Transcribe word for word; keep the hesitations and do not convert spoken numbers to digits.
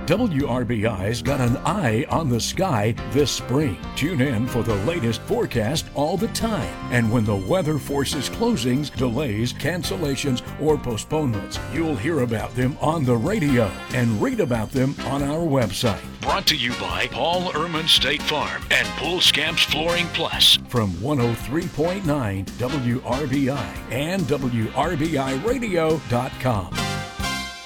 W R B I's got an eye on the sky this spring. Tune in for the latest forecast all the time. And when the weather forces closings, delays, cancellations, or postponements, you'll hear about them on the radio and read about them on our website. Brought to you by Paul Ehrman State Farm and Pool Scamps Flooring Plus from one oh three point nine W R B I and W R B I radio dot com.